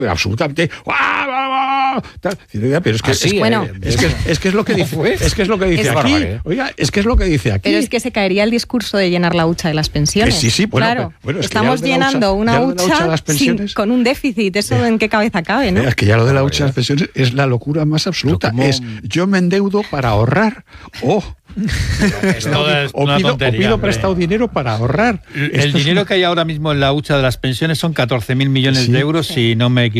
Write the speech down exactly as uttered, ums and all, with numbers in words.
absolutamente. Pero es que, Así, es, bueno, es, que, es que es lo que dice, es que es lo que dice es aquí. barbaridad. Oiga, es que es lo que dice aquí. Pero es que se caería el discurso de llenar la hucha de las pensiones. Eh, sí, sí, bueno, claro. pero, bueno, es que Estamos ya lo de la llenando hucha, una ya lo de la hucha hucha de las pensiones, sin, con un déficit. ¿Eso eh, en qué cabeza cabe, no? Es que ya lo de la hucha de las pensiones es la locura más absoluta. Como... Es yo me endeudo para ahorrar. ¡Oh! Esto es o una pido, tontería, o pido hombre. prestado dinero para ahorrar. El Esto dinero es... que hay ahora mismo en la hucha de las pensiones son catorce mil millones Sí. de euros, si no me equivoco.